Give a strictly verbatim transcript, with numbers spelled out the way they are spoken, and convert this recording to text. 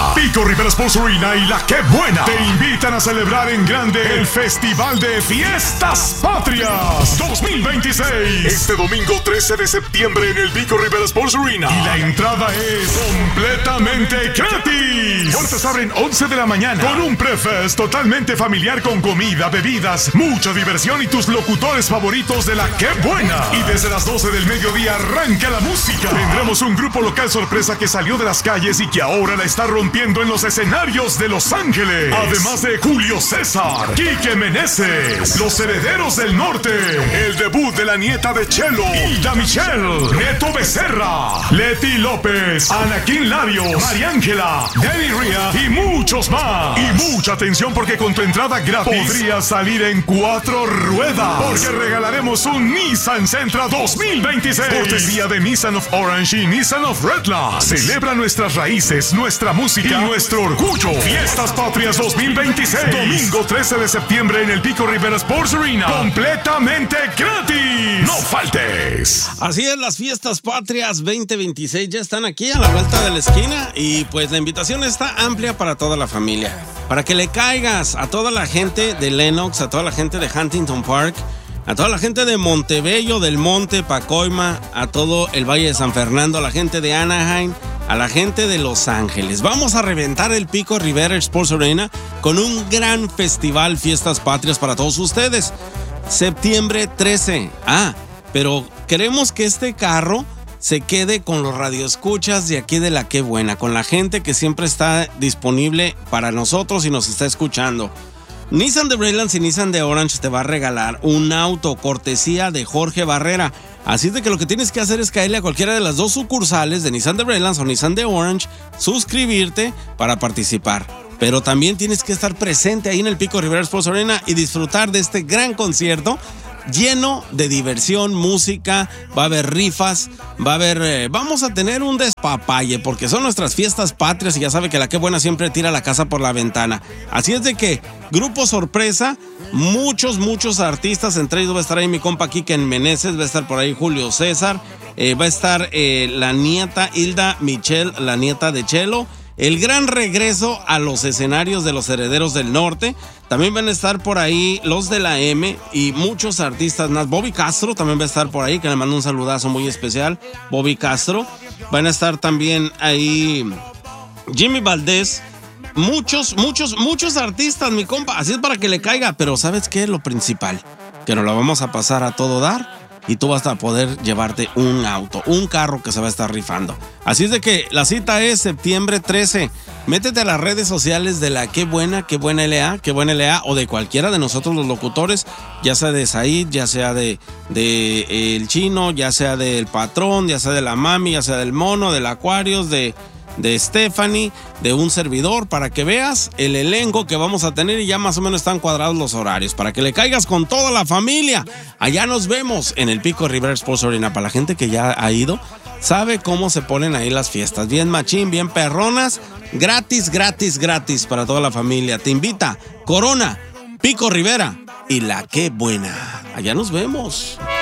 Pico Rivera Sports Arena y La Qué Buena te invitan a celebrar en grande el Festival de Fiestas Patrias dos mil veintiséis. Este domingo trece de septiembre en el Pico Rivera Sports Arena. Y la entrada es completamente gratis. Puertas abren once de la mañana con un prefest totalmente familiar con comida, bebidas, mucha diversión y tus locutores favoritos de La Qué Buena. Y desde las doce del mediodía arranca la música. Tendremos un grupo local sorpresa que salió de las calles y que ahora la está rompiendo en los escenarios de Los Ángeles. Además de Julio César, Quique Meneses, Los Herederos del Norte, el debut de la nieta de Chelo, Hilda Michelle, Neto Becerra, Leti López, Anaquín Larios, María Ángela, Danny Ria y muchos más. Y mucha atención porque con tu entrada gratis podrías salir en cuatro ruedas, porque regalaremos un Nissan Sentra dos mil veintiséis. Cortesía de Nissan of Orange y Nissan of Redlands. Celebra nuestras raíces, nuestra música y nuestro orgullo. Fiestas Patrias dos mil veintiséis. Domingo trece de septiembre en el Pico Rivera Sports Arena. Completamente gratis. No faltes. Así es, las Fiestas Patrias veinte veintiséis ya están aquí a la vuelta de la esquina y pues la invitación está amplia para toda la familia. Para que le caigas a toda la gente de Lenox, a toda la gente de Huntington Park, a toda la gente de Montebello, del Monte, Pacoima, a todo el Valle de San Fernando, a la gente de Anaheim, a la gente de Los Ángeles. Vamos a reventar el Pico Rivera Sports Arena con un gran festival Fiestas Patrias para todos ustedes. Septiembre trece. Ah, pero queremos que este carro se quede con los radioescuchas de aquí de La Qué Buena, con la gente que siempre está disponible para nosotros y nos está escuchando. Nissan de Redlands y Nissan de Orange te va a regalar un auto cortesía de Jorge Barrera. Así de que lo que tienes que hacer es caerle a cualquiera de las dos sucursales de Nissan de Redlands o Nissan de Orange, suscribirte para participar. Pero también tienes que estar presente ahí en el Pico Rivera Sports Arena y disfrutar de este gran concierto lleno de diversión, música, va a haber rifas, va a haber, eh, vamos a tener un despapalle porque son nuestras fiestas patrias y ya sabe que La Qué Buena siempre tira la casa por la ventana. Así es de que, grupo sorpresa, muchos, muchos artistas, entre ellos va a estar ahí mi compa Quique Meneses, va a estar por ahí Julio César, eh, va a estar eh, la nieta Hilda Michelle, la nieta de Chelo. El gran regreso a los escenarios de Los Herederos del Norte. También van a estar por ahí los de la M y muchos artistas más. Bobby Castro también va a estar por ahí, que le mando un saludazo muy especial. Bobby Castro. Van a estar también ahí Jimmy Valdés. Muchos, muchos, muchos artistas, mi compa. Así es para que le caiga. Pero ¿sabes qué? Lo principal, que nos lo vamos a pasar a todo dar. Y tú vas a poder llevarte un auto, un carro que se va a estar rifando. Así es de que la cita es septiembre trece. Métete a las redes sociales de La Qué Buena, Qué Buena L A, Qué Buena L A, o de cualquiera de nosotros los locutores, ya sea de Said, ya sea de, de eh, el Chino, ya sea del Patrón, ya sea de la Mami, ya sea del Mono, del Aquarius, de... de Stephanie, de un servidor, para que veas el elenco que vamos a tener y ya más o menos están cuadrados los horarios, para que le caigas con toda la familia. Allá nos vemos en el Pico Rivera Sports Arena. Para la gente que ya ha ido, sabe cómo se ponen ahí las fiestas, bien machín, bien perronas, gratis, gratis, gratis para toda la familia. Te invita Corona, Pico Rivera y La Qué Buena. Allá nos vemos.